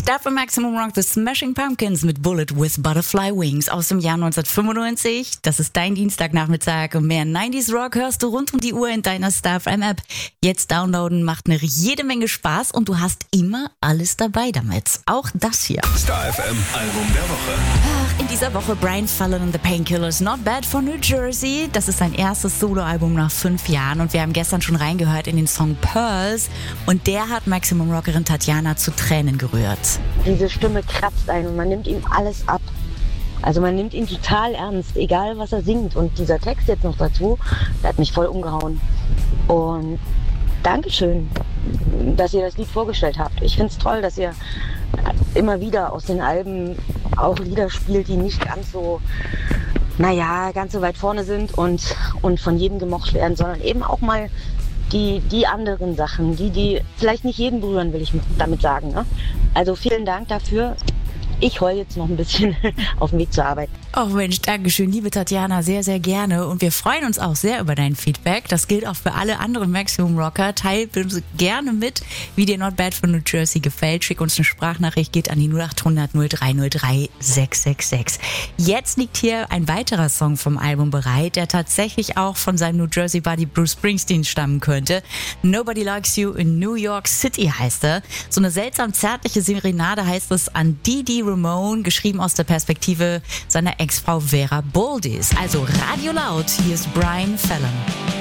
Dafür Maximum Rock The Smashing Pumpkins mit Bullet with Butterfly Wings aus dem Jahr 1995. Das ist dein Dienstagnachmittag und mehr 90s Rock hörst du rund um die Uhr in deiner Star FM App. Jetzt downloaden macht eine jede Menge Spaß und du hast immer alles dabei damit. Auch das hier. Star FM Album der Woche. Ach, in dieser Woche Brian Fallon and the Painkillers, Not Bad for New Jersey. Das ist sein erstes Soloalbum nach 5 Jahren und wir haben gestern schon reingehört in den Song Pearls und der hat Maximum Rockerin Tatjana zu Tränen gerührt. Diese Stimme kratzt einen und man nimmt ihm alles ab. Also man nimmt ihn total ernst, egal was er singt. Und dieser Text jetzt noch dazu, der hat mich voll umgehauen. Und Dankeschön, dass ihr das Lied vorgestellt habt. Ich finde es toll, dass ihr immer wieder aus den Alben auch Lieder spielt, die nicht ganz so weit vorne sind und von jedem gemocht werden, sondern eben auch mal die anderen Sachen, die vielleicht nicht jeden berühren, will ich damit sagen. Ne? Also vielen Dank dafür. Ich heule jetzt noch ein bisschen auf dem Weg zur Arbeit. Oh Mensch, Dankeschön, liebe Tatjana, sehr, sehr gerne. Und wir freuen uns auch sehr über dein Feedback. Das gilt auch für alle anderen Maximum Rocker. Teilt uns gerne mit, wie dir Not Bad for New Jersey gefällt. Schick uns eine Sprachnachricht, geht an die 0800 0303 666. Jetzt liegt hier ein weiterer Song vom Album bereit, der tatsächlich auch von seinem New Jersey Buddy Bruce Springsteen stammen könnte. Nobody Likes You in New York City heißt er. So eine seltsam zärtliche Serenade heißt es an Didi Ramone, geschrieben aus der Perspektive seiner Ex-Frau Vera Boldis. Also Radio laut, hier ist Brian Fallon.